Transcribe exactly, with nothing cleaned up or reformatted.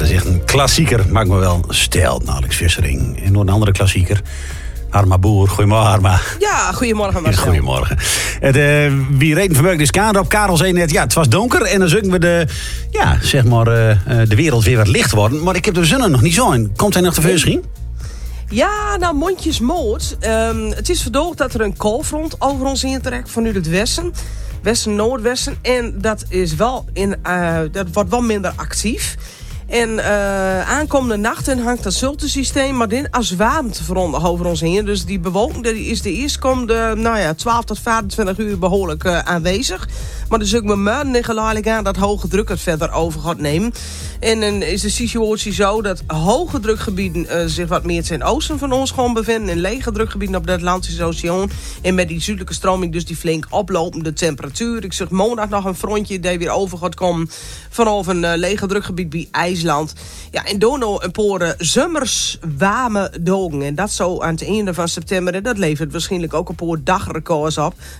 dat is echt een klassieker. Maakt me wel stelt, Alex Vissering. En nog een andere klassieker. Harma Boer. Goedemorgen, Harma. Ja, goedemorgen Marcel. Goedemorgen. Het, uh, wie reden vanmorgen is kader op. Karel zei net, ja, het was donker. En dan zullen we de, ja, zeg maar, uh, de wereld weer wat licht worden. Maar ik heb de zon er nog niet zo in. Komt hij nog te veel misschien? Ja, nou, mondjesmoot. Um, het is verdoogd dat er een koolfront over ons heen trekt vanuit het westen. Westen-noordwesten. En dat is wel in, uh, dat wordt wel minder actief. En uh, aankomende nachten hangt dat zultensysteem maar in als warmtefront over ons heen. Dus die bewolking die is de eerst komende nou ja, twaalf tot vijfentwintig uur behoorlijk uh, aanwezig. Maar dus ook met morgen geleidelijk aan dat hoge druk het verder over gaat nemen. En dan is de situatie zo dat hoge drukgebieden uh, zich wat meer ten oosten van ons gewoon bevinden. En lege drukgebieden op de Atlantische Oceaan. En met die zuidelijke stroming dus die flink oplopende temperatuur. Ik zeg maandag nog een frontje die weer over gaat komen vanaf een uh, lege drukgebied bij IJsland. Ja, en dono een paar zomers warme dagen. En dat zo aan het einde van september. En dat levert waarschijnlijk ook een paar dagrecords op.